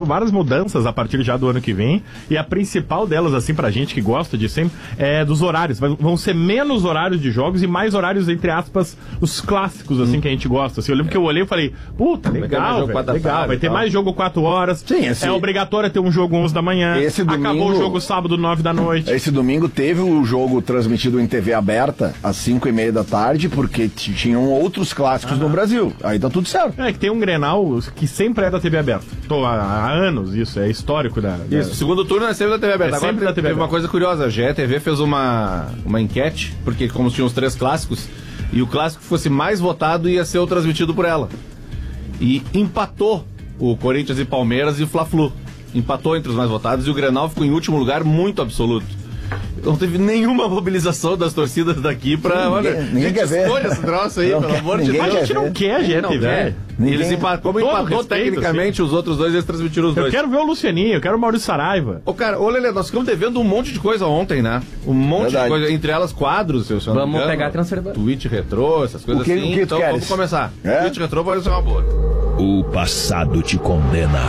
várias mudanças a partir já do ano que vem, e a principal delas, assim, pra gente que gosta de sempre, é dos horários. Vão ser menos horários de jogos e mais horários, entre aspas, os clássicos, assim, que a gente gosta. Assim, eu lembro que eu olhei e falei, puta, legal, velho, legal, vai ter mais jogo 4 horas. Sim, é obrigatório ter um jogo 11 da manhã. Esse domingo, acabou o jogo sábado 9 da noite. Esse domingo teve o jogo transmitido em TV aberta às 5:30 da tarde, porque tinham outros clássicos no Brasil. Aí tá tudo certo. É que tem um Grenal que sempre é da TV aberta. Tô há anos, isso é histórico Isso, o segundo turno é sempre da TV aberta. Agora sempre da TV teve aberta. uma coisa curiosa, a GETV fez uma enquete, porque como tinham os 3 clássicos, e o clássico que fosse mais votado ia ser o transmitido por ela. E empatou o Corinthians e Palmeiras e o Fla-Flu. Empatou entre os mais votados e o Grenal ficou em último lugar, muito absoluto. Não teve nenhuma mobilização das torcidas daqui pra... Ninguém quer ver. Escolha esse troço aí, pelo amor de Deus. A gente não quer a GTV. Eles como empatou tecnicamente, os outros dois, eles transmitiram os dois. Eu quero ver o Lucianinho, eu quero o Maurício Saraiva. Ô Lelê, nós ficamos devendo um monte de coisa ontem, né? Um monte de coisa, entre elas quadros, se eu não me engano. Vamos pegar a transferência. Tweet retrô, essas coisas assim. Que então vamos começar. Tweet retrô pode ser uma boa. O passado te condena.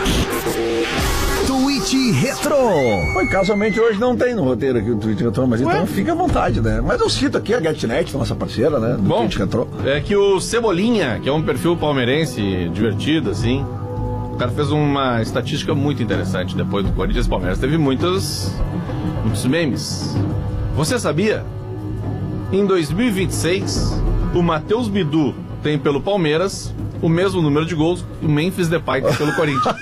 Tweet Retro. Casualmente hoje não tem no roteiro aqui o Tweet Retro, mas então fica à vontade, né? Mas eu cito aqui a GetNet, nossa parceira, né? Do Tweet Retro. É que o Cebolinha, que é um perfil palmeirense divertido, assim, o cara fez uma estatística muito interessante depois do Corinthians e Palmeiras. Teve muitos memes. Você sabia? Em 2026, o Matheus Bidu tem pelo Palmeiras o mesmo número de gols que o Memphis Depay tem pelo Corinthians.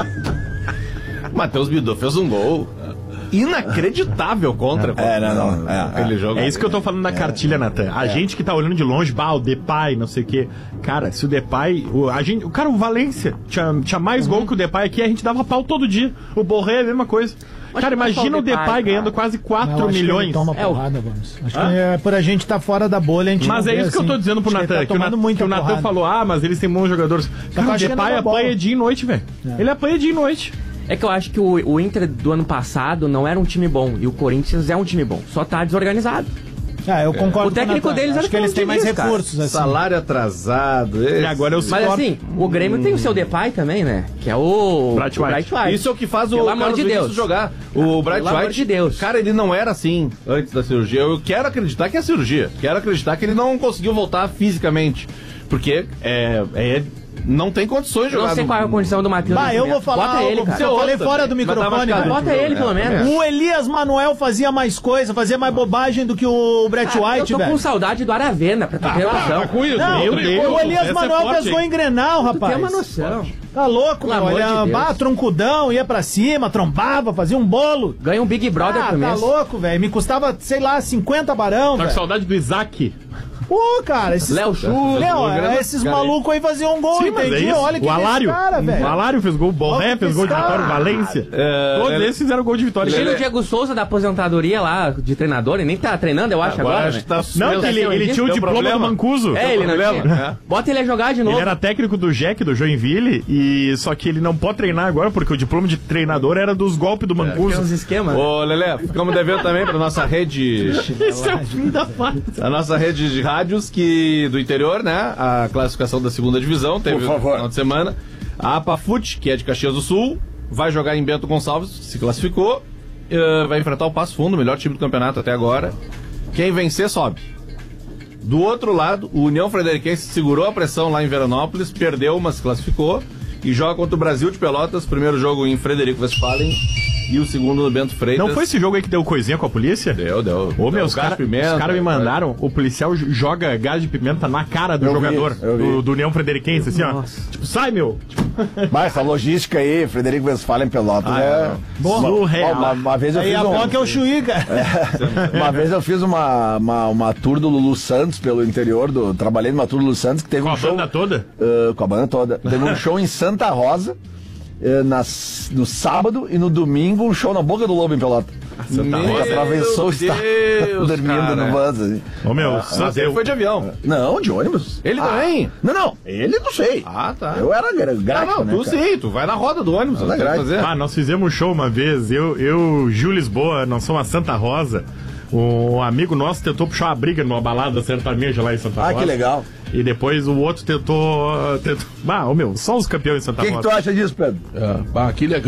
Matheus Bidu fez um gol inacreditável contra aquele jogo. É isso que eu tô falando da cartilha, Natan. A gente que tá olhando de longe, o Depay, não sei o quê. Cara, se o Depay... o Valência tinha mais gol que o Depay aqui, a gente dava pau todo dia. O Borré é a mesma coisa. Cara, imagina o Depay ganhando quase 4 milhões. Toma porrada, vamos. Acho que é por a gente tá fora da bolha, a gente mas não é vê, isso que eu tô dizendo pro Natan, que o Natan falou, mas eles têm bons jogadores. Cara, o Depay apanha dia e noite, velho. Ele apanha dia e noite. É que eu acho que o Inter do ano passado não era um time bom, e o Corinthians é um time bom, só tá desorganizado. Eu concordo. O técnico deles acho que eles têm mais recursos, assim. Salário atrasado. E agora eu Mas assim, o Grêmio tem o seu Depay também, né? Que é o Bright White. Isso é o que faz o Carlos Vinícius jogar. O Bright Pelo amor White, de Deus. cara, ele não era assim antes da cirurgia. Eu quero acreditar que é a cirurgia. Quero acreditar que ele não conseguiu voltar fisicamente. Porque não tem condições de jogar. Não sei qual é a condição do Matheus. Eu vou falar Bota ele, cara. Eu falei fora do microfone. Bota ele, pelo menos. O Elias Manuel fazia mais coisa, fazia mais bobagem do que o Brett White, eu tô velho. com saudade do Aravena, pra tu ter noção. O Elias Manuel fez gol em Grenal, rapaz. Tu tem uma noção. Tá louco, meu. Olha, troncudão, ia pra cima, trombava, fazia um bolo. Ganha um Big Brother por mês. Tá louco, velho. Me custava, sei lá, 50 barão, Tá velho. com saudade do Isaac. Pô, cara, esses... Léo Chu, esses malucos aí faziam um gol, entendi. Olha que o Alário, cara, velho. o Alário fez gol, o Borré fez gol de vitória, o Valência. Todos esses fizeram gol de vitória. Tira o Diego Souza da aposentadoria lá, de treinador, ele nem tá treinando, eu acho, agora. Acho que tá Não, que ele tinha o diploma do Mancuso. Ele não tinha. Bota ele a jogar de novo. Ele era técnico do Jack, do Joinville, só que ele não pode treinar agora, porque o diploma de treinador era dos golpes do Mancuso. Tem uns esquemas. Ô, Lelé, ficamos devendo também pra nossa rede... Isso é o fim da fase. A nossa rede de rádios do interior, né? A classificação da segunda divisão, teve no final de semana. A Apafute, que é de Caxias do Sul, vai jogar em Bento Gonçalves, se classificou, vai enfrentar o Passo Fundo, o melhor time do campeonato até agora. Quem vencer, sobe. Do outro lado, o União Frederiquense segurou a pressão lá em Veranópolis, perdeu, mas se classificou, e joga contra o Brasil de Pelotas, primeiro jogo em Frederico Westphalen, e o segundo no Bento Freitas. Não foi esse jogo aí que deu coisinha com a polícia? Deu. Ô, meu, os caras me mandaram, o policial joga gás de pimenta na cara do jogador, do União Frederiquense, assim, ó. Tipo, sai, meu! Mas essa logística aí, Frederico Westphalen Pelotas, uma vez eu fiz a boca é o Chuí, cara. Uma vez eu fiz uma tour do Lulu Santos pelo interior, trabalhei numa tour do Lulu Santos que teve um show... Com a banda toda? Com a banda toda. Teve um show em Santa Rosa, no sábado, e no domingo um show na Boca do Lobo em Pelota. Atravessou o estado dormindo no bus. Assim. Ô, meu, ele foi de avião. Não, de ônibus. Ele também? Não, ele não sei. Tá. Eu era gráfico, né, tu sim, tu vai na roda do ônibus. Nós fizemos um show uma vez, eu Gil Lisboa, nós somos a Santa Rosa. Um amigo nosso tentou puxar uma briga numa balada sertaneja lá em Santa Rosa. Que legal. E depois o outro tentou... só os campeões de Santa Rosa. O que tu acha disso, Pedro? Que legal.